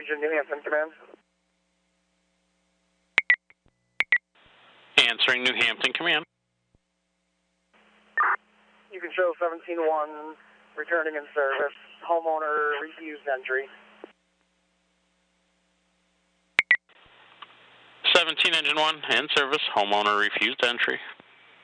Region New Hampton, command. Answering New Hampton, command. You can show 17-1, returning in service. Homeowner refused entry. 17 Engine 1, in service. Homeowner refused entry.